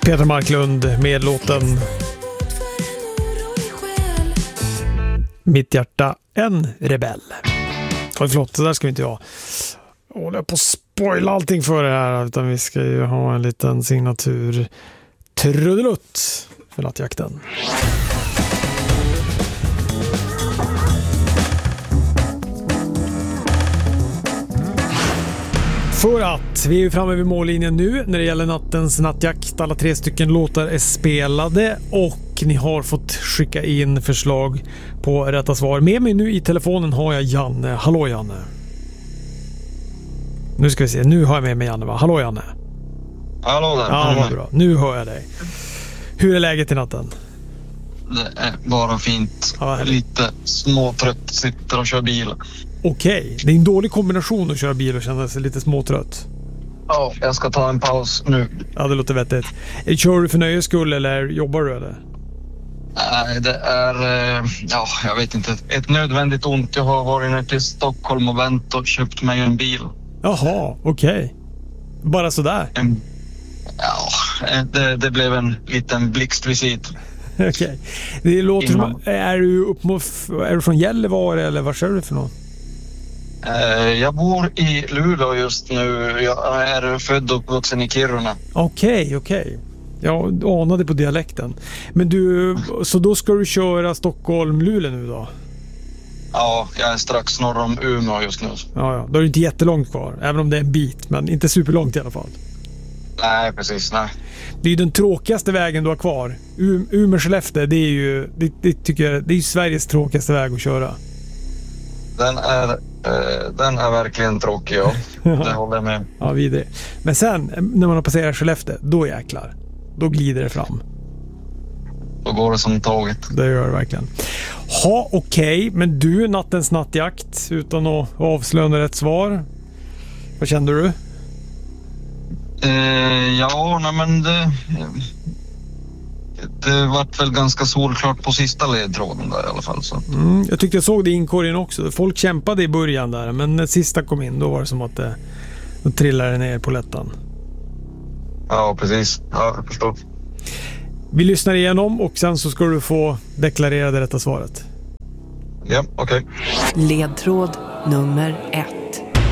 Peter Marklund med låten Mitt hjärta en rebell. Oj, förlåt, det där ska vi inte ha. Jag är på att spoila allting för det här, utan vi ska ju ha en liten signatur trudelutt för nattjakten. För att vi är framme vid mållinjen nu när det gäller nattens nattjakt. Alla 3 stycken låtar är spelade och ni har fått skicka in förslag på rätta svar. Med mig nu i telefonen har jag Janne. Hallå Janne. Nu ska vi se, nu har jag med mig Janne, va? Hallå Janne. Hallå där. Ja, vad bra. Nu hör jag dig. Hur är läget i natten? Det är bara fint. Ja, lite småtrött, sitter och kör bil. Okej, det är en dålig kombination att köra bil och känna sig lite småtrött. Ja, jag ska ta en paus nu. Ja, det låter vettigt. Kör du för nöjes skull eller jobbar du eller? Nej, det är, jag vet inte, ett nödvändigt ont. Jag har varit ner till Stockholm och vänt och köpt mig en bil. Jaha, okej. Bara sådär? Det blev en liten blixtvisit. Okej. Det låter som, är du från Gällivare eller vad kör du för något? Jag bor i Luleå just nu. Jag är född och uppvuxen i Kiruna. Okej. Jag anade på dialekten. Men du, så då ska du köra Stockholm-Luleå nu då? Ja, jag är strax norr om Umeå just nu. Ja. Då är det inte jättelångt kvar. Även om det är en bit, men inte superlångt i alla fall. Nej, precis. Nej. Det är ju den tråkigaste vägen du har kvar. Umeå-Skellefteå, det är ju tycker jag, det är ju Sveriges tråkigaste väg att köra. Den är verkligen tråkig, ja. Det håller jag med. Ja, vidare. Men sen, när man har passerat Skellefteå, då jäklar. Då glider det fram. Då går det som tåget. Det gör det verkligen. Okej. Men du, nattens nattjakt, utan att avslöja rätt svar. Vad kände du? Det var väl ganska solklart på sista ledtråden där i alla fall. Så. Jag tyckte jag såg det i inkorgen också. Folk kämpade i början där, men när sista kom in, då var det som att då trillade ner på lättan. Ja, precis. Ja, jag förstår. Vi lyssnar igenom och sen så ska du få deklarera det rätta svaret. Ja, okej. Ledtråd nummer 1.